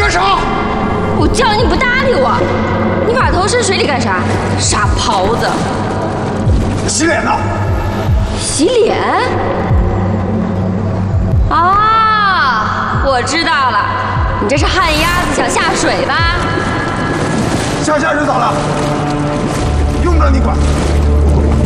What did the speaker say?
干啥？ 我叫你不搭理我，你把头伸水里干啥？傻狍子！ 洗脸呢？ 洗脸？啊，我知道了，你这是旱鸭子想下水吧？ 下就咋了？用不着你管。